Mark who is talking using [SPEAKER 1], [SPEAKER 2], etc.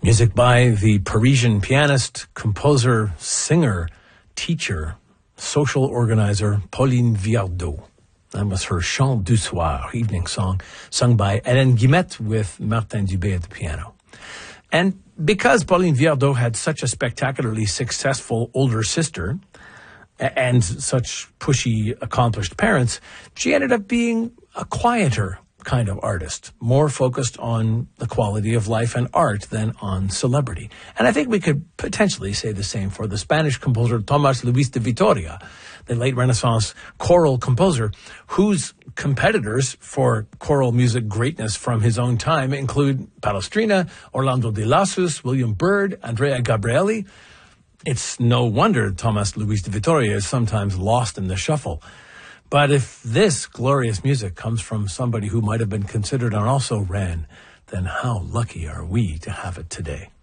[SPEAKER 1] Music by the Parisian pianist, composer, singer, teacher, social organizer Pauline Viardot. That was her Chant du Soir, evening song, sung by Hélène Guillemette with Martin Dubé at the piano. And because Pauline Viardot had such a spectacularly successful older sister and such pushy, accomplished parents, she ended up being a quieter kind of artist, more focused on the quality of life and art than on celebrity. And I think we could potentially say the same for the Spanish composer Tomás Luis de Vitoria, the late Renaissance choral composer, whose competitors for choral music greatness from his own time include Palestrina, Orlando de Lassus, William Byrd, Andrea Gabrieli. It's no wonder Tomás Luis de Vitoria is sometimes lost in the shuffle. But if this glorious music comes from somebody who might have been considered and also ran, then how lucky are we to have it today?